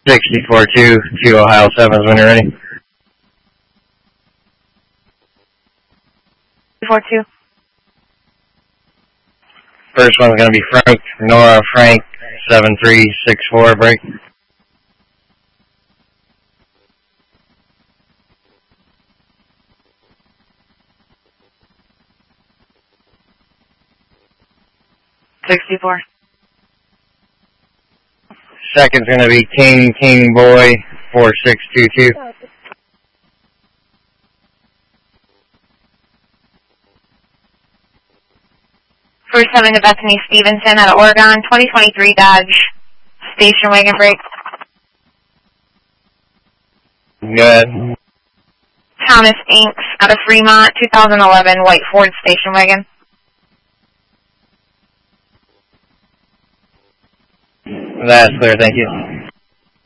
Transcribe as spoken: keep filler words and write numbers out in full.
sixty-four two, two Ohio sevens when you're ready. sixty-four two. First one's going to be Frank, Nora Frank, seven three six four, break. sixty-four. Second's going to be King, King Boy, four six two two. First seven to Bethany Stevenson out of Oregon, twenty twenty-three Dodge station wagon break. Good. Thomas Inks out of Fremont, two thousand eleven white Ford station wagon. That's clear, thank you.